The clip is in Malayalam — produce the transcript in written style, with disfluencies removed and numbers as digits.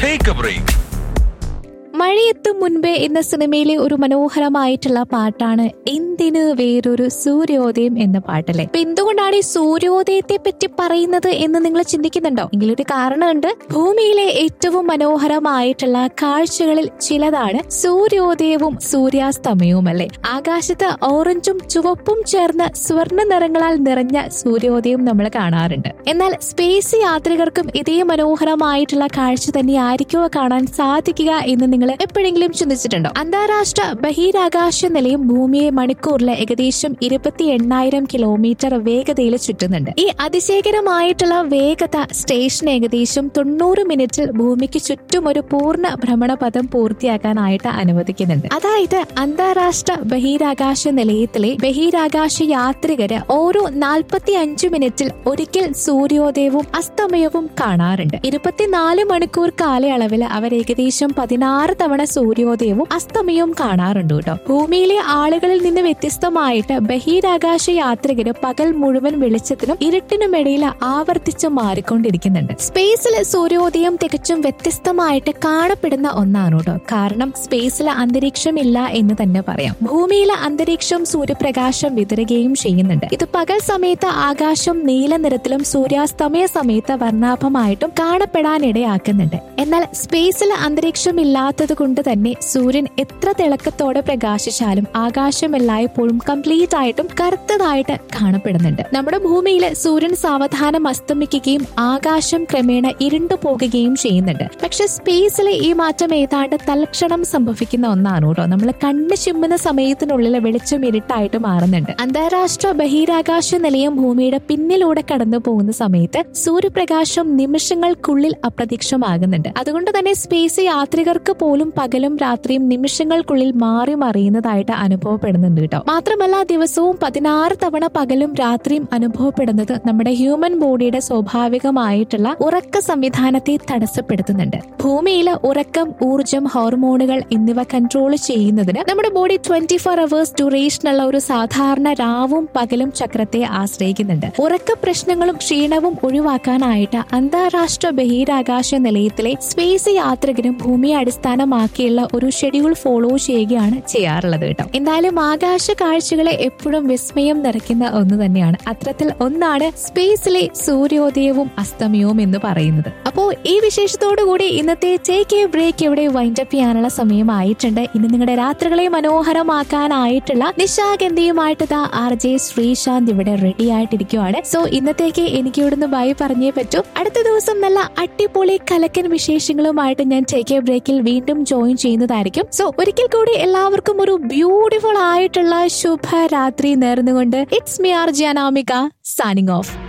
Take A break. മഴയെത്തും മുൻപേ എന്ന സിനിമയിലെ ഒരു മനോഹരമായിട്ടുള്ള പാട്ടാണ് എന്തിന് വേറൊരു സൂര്യോദയം എന്ന പാട്ടല്ലേ. അപ്പൊ എന്തുകൊണ്ടാണ് ഈ സൂര്യോദയത്തെ പറ്റി പറയുന്നത് എന്ന് നിങ്ങൾ ചിന്തിക്കുന്നുണ്ടോ? എങ്കിലൊരു കാരണമുണ്ട്. ഭൂമിയിലെ ഏറ്റവും മനോഹരമായിട്ടുള്ള കാഴ്ചകളിൽ ചിലതാണ് സൂര്യോദയവും സൂര്യാസ്തമയവും അല്ലേ. ആകാശത്ത് ഓറഞ്ചും ചുവപ്പും ചേർന്ന സ്വർണ്ണ നിറങ്ങളാൽ നിറഞ്ഞ സൂര്യോദയം നമ്മൾ കാണാറുണ്ട്. എന്നാൽ സ്പേസ് യാത്രികർക്കും ഇതേ മനോഹരമായിട്ടുള്ള കാഴ്ച തന്നെയായിരിക്കുമോ കാണാൻ സാധിക്കുക എന്ന് നിങ്ങൾ എപ്പോഴെങ്കിലും ചിന്തിച്ചിട്ടുണ്ടോ? അന്താരാഷ്ട്ര ബഹിരാകാശ നിലയം ഭൂമിയെ മണിക്കൂറിൽ ഏകദേശം 28,000 കിലോമീറ്റർ വേഗതയിൽ ചുറ്റുന്നുണ്ട്. ഈ അതിശയകരമായിട്ടുള്ള വേഗത സ്റ്റേഷൻ ഏകദേശം 90 മിനിറ്റിൽ ഭൂമിക്ക് ചുറ്റും ഒരു പൂർണ്ണ ഭ്രമണപഥം പൂർത്തിയാക്കാനായിട്ട് അനുവദിക്കുന്നുണ്ട്. അതായത് അന്താരാഷ്ട്ര ബഹിരാകാശ നിലയത്തിലെ ബഹിരാകാശ യാത്രികര് ഓരോ 45 മിനിറ്റിൽ ഒരിക്കൽ സൂര്യോദയവും അസ്തമയവും കാണാറുണ്ട്. 24 മണിക്കൂർ കാലയളവിൽ അവർ ഏകദേശം 16 തവണ സൂര്യോദയവും അസ്തമയവും കാണാറുണ്ട് കേട്ടോ. ഭൂമിയിലെ ആളുകളിൽ നിന്ന് വ്യത്യസ്തമായിട്ട് ബഹിരാകാശ യാത്രികര് പകൽ മുഴുവൻ വെളിച്ചത്തിനും ഇരുട്ടിനുമിടയിൽ ആവർത്തിച്ച് മാറിക്കൊണ്ടിരിക്കുന്നുണ്ട്. സ്പേസിൽ സൂര്യോദയം തികച്ചും വ്യത്യസ്തമായിട്ട് കാണപ്പെടുന്ന ഒന്നാണ് കേട്ടോ. കാരണം സ്പേസിൽ അന്തരീക്ഷമില്ല എന്ന് തന്നെ പറയാം. ഭൂമിയിലെ അന്തരീക്ഷം സൂര്യപ്രകാശം വിതറുകയും ചെയ്യുന്നുണ്ട്. ഇത് പകൽ സമയത്ത് ആകാശം നീല നിറത്തിലും സൂര്യാസ്തമയ സമയത്ത് വർണ്ണാഭമായിട്ടും കാണപ്പെടാനിടയാക്കുന്നുണ്ട്. എന്നാൽ സ്പേസിൽ അന്തരീക്ഷമില്ലാത്തത് കൊണ്ട് തന്നെ സൂര്യൻ എത്ര തിളക്കത്തോടെ പ്രകാശിച്ചാലും ആകാശം എല്ലായ്പ്പോഴും കംപ്ലീറ്റ് ആയിട്ടും കറുത്തതായിട്ട് കാണപ്പെടുന്നുണ്ട്. നമ്മുടെ ഭൂമിയിൽ സൂര്യൻ സാവധാനം അസ്തമിക്കുകയും ആകാശം ക്രമേണ ഇരുണ്ടു പോകുകയും ചെയ്യുന്നുണ്ട്. പക്ഷെ സ്പേസിലെ ഈ മാറ്റം ഏതാണ്ട് തൽക്ഷണം സംഭവിക്കുന്ന ഒന്നാണ് കേട്ടോ. നമ്മൾ കണ്ണ് ചിമ്മുന്ന സമയത്തിനുള്ളിൽ വെളിച്ചം ഇരുട്ടായിട്ട് മാറുന്നുണ്ട്. അന്താരാഷ്ട്ര ബഹിരാകാശ നിലയം ഭൂമിയുടെ പിന്നിലൂടെ കടന്നു പോകുന്ന സമയത്ത് സൂര്യപ്രകാശം നിമിഷങ്ങൾക്കുള്ളിൽ അപ്രത്യക്ഷമാകുന്നുണ്ട്. അതുകൊണ്ട് തന്നെ സ്പേസ് യാത്രികർക്ക് പോലും പകലും രാത്രിയും നിമിഷങ്ങൾക്കുള്ളിൽ മാറി മറിയുന്നതായിട്ട് അനുഭവപ്പെടുന്നുണ്ട് കേട്ടോ. മാത്രമല്ല ദിവസവും 16 തവണ പകലും രാത്രിയും അനുഭവപ്പെടുന്നത് നമ്മുടെ ഹ്യൂമൻ ബോഡിയുടെ സ്വാഭാവികമായിട്ടുള്ള ഉറക്ക സംവിധാനത്തെ തടസ്സപ്പെടുത്തുന്നുണ്ട്. ഭൂമിയിലെ ഉറക്കം, ഊർജം, ഹോർമോണുകൾ എന്നിവ കൺട്രോൾ ചെയ്യുന്നതിന് നമ്മുടെ ബോഡി 24 അവേഴ്സ് ഡ്യൂറേഷനുള്ള ഒരു സാധാരണ രാവും പകലും ചക്രത്തെ ആശ്രയിക്കുന്നുണ്ട്. ഉറക്ക പ്രശ്നങ്ങളും ക്ഷീണവും ഒഴിവാക്കാനായിട്ട് അന്താരാഷ്ട്ര ബഹിരാകാശ നിലയത്തിലെ സ്പേസ് യാത്രികരും ഭൂമിയെ അടിസ്ഥാനമാക്കിയുള്ള ഒരു ഷെഡ്യൂൾ ഫോളോ ചെയ്യുകയാണ് ചെയ്യാറുള്ളത് കേട്ടോ. എന്തായാലും ആകാശ കാഴ്ചകളെ എപ്പോഴും വിസ്മയം നിറയ്ക്കുന്ന ഒന്ന് തന്നെയാണ്. അത്തരത്തിൽ ഒന്നാണ് സ്പേസിലെ സൂര്യോദയവും അസ്തമയവും എന്ന് പറയുന്നത്. അപ്പോ ഈ വിശേഷത്തോടു കൂടി ഇന്നത്തെ ടേക്ക് എ ബ്രേക്ക് ഇവിടെ വൈൻഡ് അപ്പ് ചെയ്യാനുള്ള സമയമായിട്ടുണ്ട്. ഇന്ന് നിങ്ങളുടെ രാത്രികളെ മനോഹരമാക്കാനായിട്ടുള്ള നിശാഗന്ധിയുമായിട്ട് RJ ശ്രീശാന്ത് ഇവിടെ റെഡി ആയിട്ടിരിക്കുവാണ്. സോ ഇന്നത്തേക്ക് എനിക്ക് ഇവിടുന്ന് ബൈ പറഞ്ഞേ പറ്റൂ. അടുത്ത ദിവസം നല്ല അടിപൊളി കലക്കൻ വിശേഷങ്ങളുമായിട്ട് ഞാൻ ടേക്ക് എ ബ്രേക്കിൽ വീണ്ടും ജോയിൻ ചെയ്യുന്നതായിരിക്കും. സോ ഒരിക്കൽ കൂടി എല്ലാവർക്കും ഒരു ബ്യൂട്ടിഫുൾ ആയിട്ടുള്ള ശുഭരാത്രി നേർന്നുകൊണ്ട് it's me RJ Anamika signing off.